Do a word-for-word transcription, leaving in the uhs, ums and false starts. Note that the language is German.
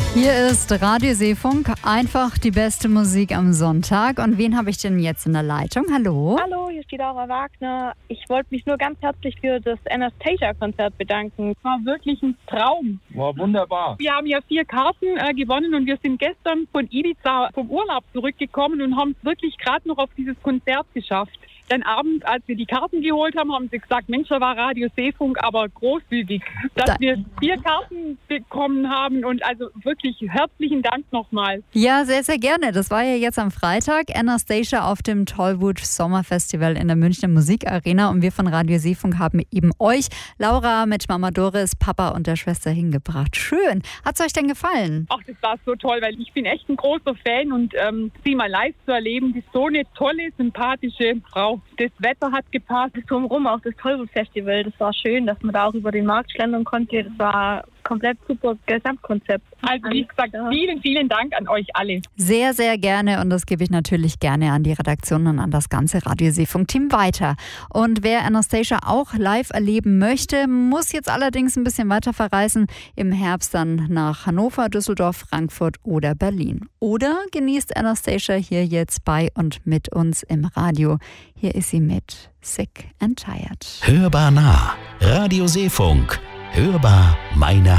Hier ist Radio Seefunk, einfach die beste Musik am Sonntag. Und wen habe ich denn jetzt in der Leitung? Hallo? Hallo, hier steht Laura Wagner. Ich wollte mich nur ganz herzlich für das Anastacia-Konzert bedanken. Es war wirklich ein Traum. War wunderbar. Wir haben ja vier Karten äh, gewonnen und wir sind gestern von Ibiza vom Urlaub zurückgekommen und haben es wirklich gerade noch auf dieses Konzert geschafft. Dann abends, als wir die Karten geholt haben, haben sie gesagt, Mensch, da war Radio Seefunk aber großzügig, dass Da- wir vier Karten bekommen haben und also wirklich herzlichen Dank nochmal. Ja, sehr, sehr gerne. Das war ja jetzt am Freitag. Anastacia auf dem Tollwood Sommerfestival in der Münchner Musikarena. Und wir von Radio Seefunk haben eben euch, Laura, mit Mama Doris, Papa und der Schwester hingebracht. Schön. Hat es euch denn gefallen? Ach, das war so toll, weil ich bin echt ein großer Fan und ähm, sie mal live zu erleben, die ist so eine tolle, sympathische Frau. Das Wetter hat gepasst. Das drumherum auch das Tollwood-Festival, das war schön, dass man da auch über den Markt schlendern konnte. Das war komplett super Gesamtkonzept. Also wie gesagt, vielen, vielen Dank an euch alle. Sehr, sehr gerne. Und das gebe ich natürlich gerne an die Redaktion und an das ganze Radio Seefunk-Team weiter. Und wer Anastacia auch live erleben möchte, muss jetzt allerdings ein bisschen weiter verreisen. Im Herbst dann nach Hannover, Düsseldorf, Frankfurt oder Berlin. Oder genießt Anastacia hier jetzt bei und mit uns im Radio. Hier ist sie mit Sick and Tired. Hörbar nah. Radio Seefunk. Hörbar meine